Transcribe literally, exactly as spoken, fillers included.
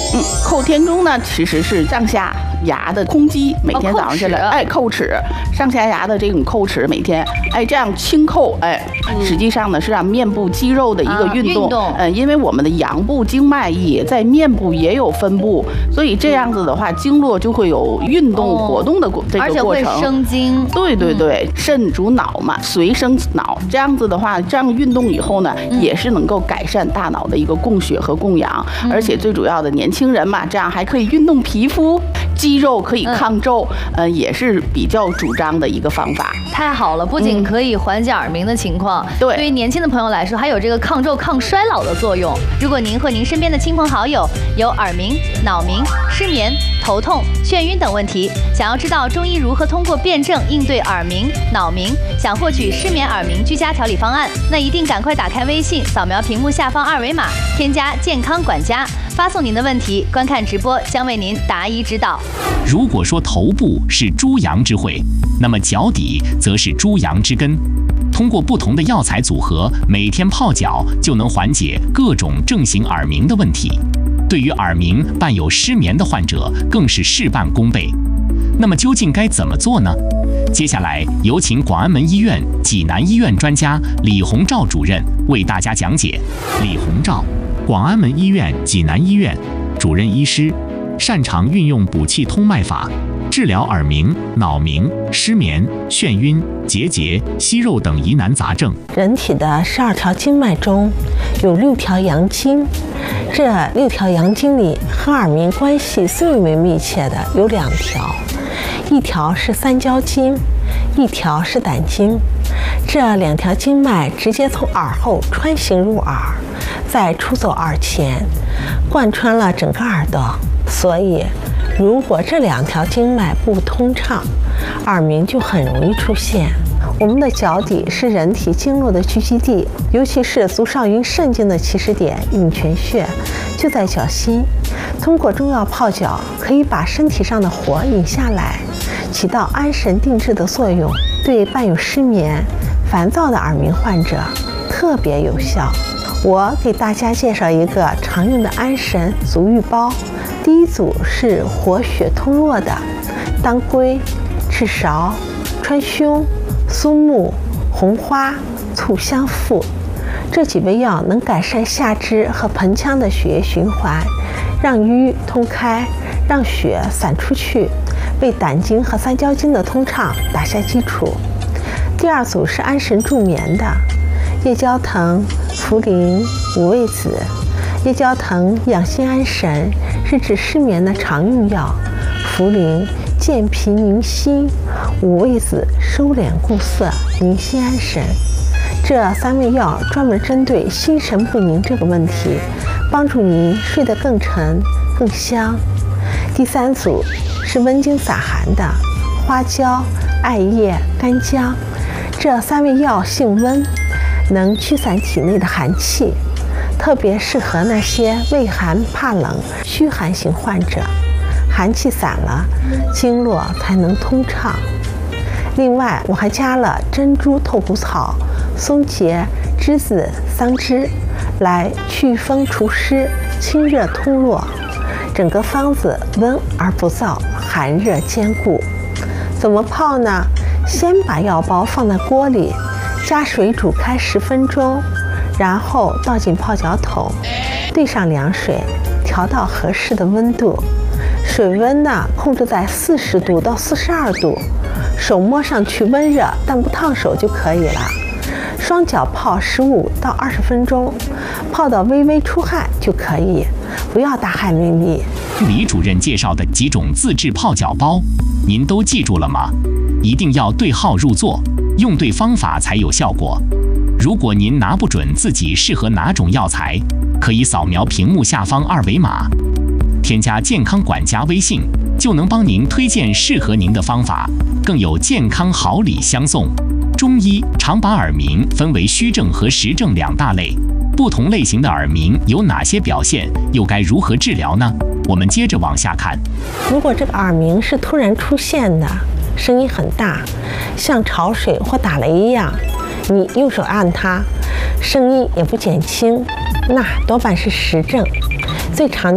嗯，叩天钟呢，其实是上下牙的空击，每天早上起来，哎，叩齿，上下牙的这种叩齿，每天，哎，这样轻叩，哎，实际上呢是让面部肌肉的一个运动，嗯、呃，因为我们的阳部经脉也在面部也有分布，所以这样子的话，经络就会有运动活动的过、哦、这个过程， 而且会生津。 对对对，嗯、肾主脑嘛，髓生脑，这样子的话，这样运动以后呢，嗯、也是能够改善大脑的一个供血和供氧，嗯、而且最主要的，年轻人嘛，这样还可以运动皮肤。肌肉可以抗皱，嗯、呃，也是比较主张的一个方法。 太好了，不仅可以缓解耳鸣的情况， 嗯、对， 对于年轻的朋友来说，还有这个抗皱、抗衰老的作用。如果您或您身边的亲朋好友有耳鸣、脑鸣、失眠、头痛、眩晕等问题，想要知道中医如何通过辩证应对耳鸣、脑鸣，想获取失眠耳鸣居家调理方案，那一定赶快打开微信，扫描屏幕下方二维码，添加健康管家，发送您的问题，观看直播将为您答疑指导。 如果说头部是诸阳之会，那么脚底则是诸阳之根。通过不同的药材组合，每天泡脚就能缓解各种症型耳鸣的问题。对于耳鸣伴有失眠的患者，更是事半功倍。那么究竟该怎么做呢？接下来有请广安门医院济南医院专家李洪照主任为大家讲解。李洪照，广安门医院济南医院主任医师，擅长运用补气通脉法治疗耳鸣、脑鸣、失眠、眩晕、结节、息肉等疑难杂症。 人体的十二条经脉中有六条阳经，这六条阳经里和耳鸣关系最为密切的有两条，一条是三焦经，一条是胆经。这两条经脉直接从耳后穿行入耳，在出走耳前贯穿了整个耳朵，所以如果这两条经脉不通畅，耳鸣就很容易出现。我们的脚底是人体经络的聚集地，尤其是足少阴肾经的起始点涌泉穴就在脚心。通过中药泡脚，可以把身体上的火引下来，起到安神定志的作用，对伴有失眠、烦躁的耳鸣患者特别有效。我给大家介绍一个常用的安神足浴包。第一组是活血通络的当归、赤芍、川芎、苏木、红花、醋香附，这几味药能改善下肢和盆腔的血液循环，让瘀通开，让血散出去，为胆经和三焦经的通畅打下基础。第二组是安神助眠的夜交藤、茯苓、五味子。夜交藤养心安神，是指失眠的常用药；茯苓健脾宁心，五味子收敛固涩，宁心安神。这三味药专门针对心神不宁这个问题，帮助您睡得更沉更香。第三组是温经散寒的花椒、艾叶、干姜，这三味药性温，能驱散体内的寒气，特别适合那些畏寒怕冷、虚寒型患者，寒气散了，经络才能通畅。另外，我还加了珍珠透骨草、松节、栀子、桑枝，来祛风除湿、清热通络。整个方子温而不燥，寒热兼顾。怎么泡呢？先把药包放在锅里，加水煮开十分钟。然后倒进泡脚桶，兑上凉水，调到合适的温度。水温呢，控制在四十度到四十二度，手摸上去温热但不烫手就可以了。双脚泡十五到二十分钟，泡到微微出汗就可以，不要大汗淋漓。 李主任介绍的几种自制泡脚包，您都记住了吗？一定要对号入座，用对方法才有效果。如果您拿不准自己适合哪种药材，可以扫描屏幕下方二维码，添加健康管家微信，就能帮您推荐适合您的方法，更有健康好礼相送。中医常把耳鸣分为虚症和实症两大类，不同类型的耳鸣有哪些表现，又该如何治疗呢？我们接着往下看。 如果这个耳鸣是突然出现的，声音很大，像潮水或打雷一样，你用手按它，声音也不减轻，那多半是实症。最常